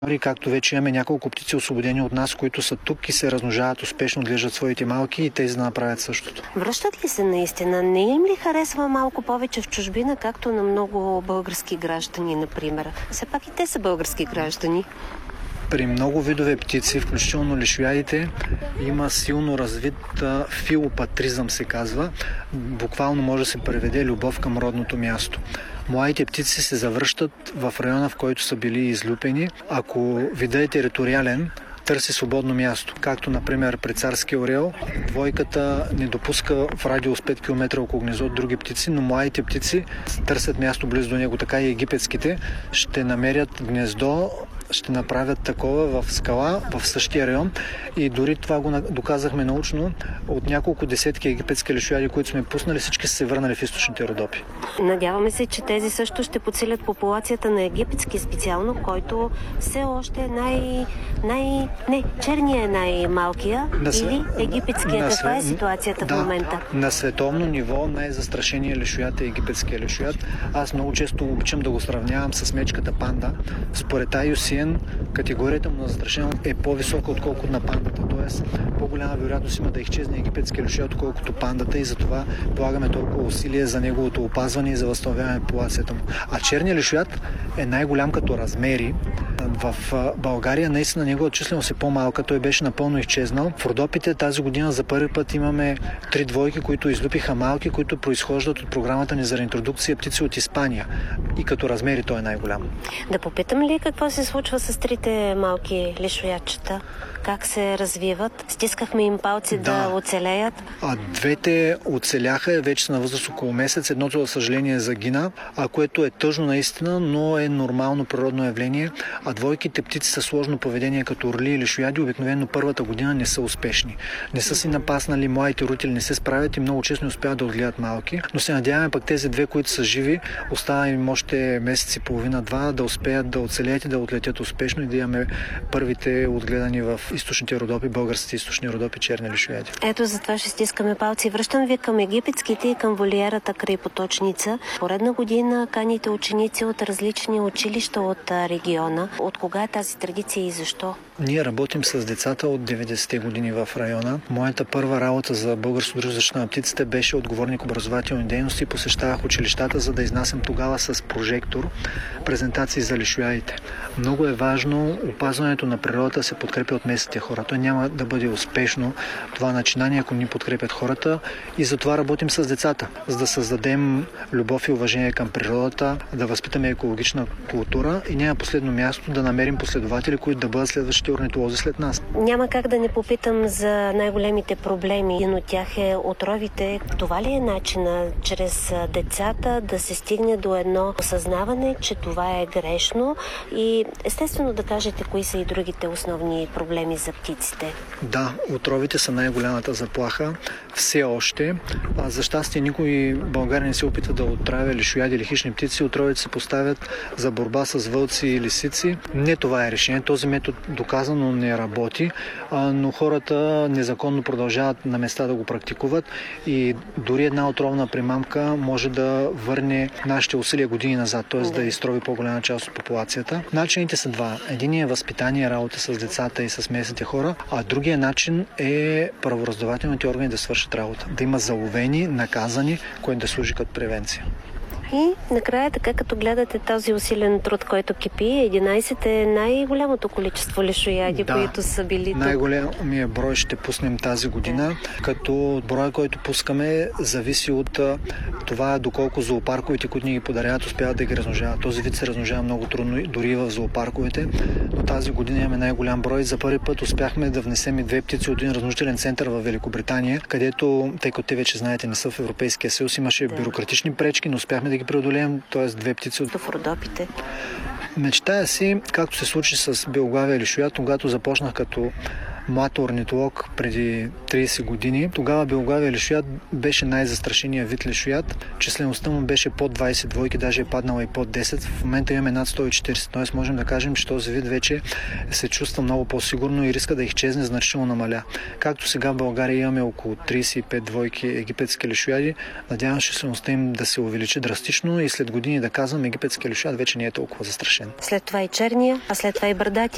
Както вече имаме няколко птици освободени от нас, които са тук и се размножават успешно, отглеждат своите малки и тези да направят същото. Връщат ли се наистина? Не им ли харесва малко повече в чужбина, както на много български граждани, например? Все пак и те са български граждани. При много видове птици, включително лешоядите, има силно развит филопатризъм, се казва. Буквално може да се преведе любов към родното място. Младите птици се завръщат в района, в който са били излюпени. Ако видът е териториален, търси свободно място. Както, например, при царския орел, двойката не допуска в радиус 5 км около гнездо от други птици, но младите птици търсят място близо до него. Така и египетските ще намерят гнездо, ще направят такова в скала, в същия район. И дори това го доказахме научно. От няколко десетки египетски лешояди, които сме пуснали, всички са се върнали в източните Родопи. Надяваме се, че тези също ще подсилят популацията на египетски специално, който все още черния е най-малкия или египетския. Каква е ситуацията в момента? На световно ниво най-застрашеният лешояд е египетския лешояд. Аз много често обичам да го сравнявам с мечката панда. Според IUCN категорията му на застрашеност е по-висока, отколкото на пандата. Тоест, по-голяма вероятност има да изчезне египетския лешояд, отколкото пандата, и затова полагаме толкова усилия за неговото опазване и за възстановяване на популацията му. А черният лешояд е най-голям като размери. В България наистина неговата численост е по-малка, той беше напълно изчезнал. В Родопите тази година за първи път имаме 3 двойки, които излюпиха малки, които произхождат от програмата ни за реинтродукция птици от Испания. И като размери той е най-голям. Да попитам ли какво се случва с 3 малки лешоядчета? Как се развиват? Стискахме им палци да оцелеят. Двете оцеляха, вече са на възраст около месец. Едното, за съжаление, загина, което е тъжно наистина, но е нормално природно явление. А двойките птици са сложно поведение, като орли и лешояди, обикновено първата година не са успешни. Не са си напаснали, младите родители не се справят и много често не успяват да отгледат малки. Но се надяваме пък тези две, които са живи, остава им още месец и половина-два, да успеят да оцелеят и да отлетят успешно и да имаме първите отгледани в източните Родопи, българските източни Родопи, черни лешояди. Ето за това ще стискаме палци. Връщам ви към египетските и към волиерата край Поточница. Поредна година каните ученици от различни училища от региона. От кога е тази традиция и защо? Ние работим с децата от 90-те години в района. Моята първа работа за Българско дружество за защита на птиците беше отговорник образователни дейности. Посещавах училищата, за да изнасям тогава с прожектор презентации за лешоядите. Много е важно опазването на природата да се подкрепя от местните хора. Той няма да бъде успешно това начинание, ако ни подкрепят хората, и затова работим с децата, за да създадем любов и уважение към природата, да възпитаме екологична култура и не на последно място да намерим последователи, които да бъдат следващите орнитолози след нас. Няма как да не попитам за най-големите проблеми. Един от тях е отровите. Това ли е начина чрез децата да се стигне до едно осъзнаване, че това е грешно, и естествено да кажете кои са и другите основни проблеми за птиците? Да, отровите са най-голямата заплаха. Все още. За щастие никой в България не се опитва да отравя лешояди или хищни птици. Отровите се поставят за борба с вълци и лисици. Не това е решение. Този метод доказано не работи, но хората незаконно продължават на места да го практикуват и дори една отровна примамка може да върне нашите усилия години назад, т.е. да изтрови по-голяма част от популацията. Начините са два. Единият е възпитание, работа с децата и с местните хора, а другия начин е правораздавателните органи да свършат работа. Да има заловени, наказани, което да служи като превенция. И накрая, така като гледате този усилен труд, който кипи, 11 е най-голямото количество лешояди, които са били тук. Най-големия брой ще пуснем тази година, като броя, който пускаме, зависи от това доколко зоопарковите, които ни ги подаряват, успяват да ги размножават. Този вид се размножава много трудно, дори в зоопарковете, но тази година имаме най-голям брой. За първи път успяхме да внесем и 2 птици от един размножителен център в Великобритания, където, тъй като те вече знаете, не са в Европейския съюз, имаше бюрократични пречки, но успяхме да ги преодолеем, т.е. 2 птици в Родопите. Мечтая си, както се случи с белоглавия лешояд, когато започнах като млад орнитолог преди 30 години. Тогава белоглавия лешояд беше най-застрашеният вид лешояд. Числеността му беше под 20 двойки, даже е паднала и под 10. В момента имаме над 140. Т.е. можем да кажем, че този вид вече се чувства много по-сигурно и риска да изчезне значително намаля. Както сега в България имаме около 35 двойки египетски лешояди, надявам се числеността им да се увеличи драстично и след години да казвам, египетски лешояд вече не е толкова застрашен. След това и черния, а след това и бърдати.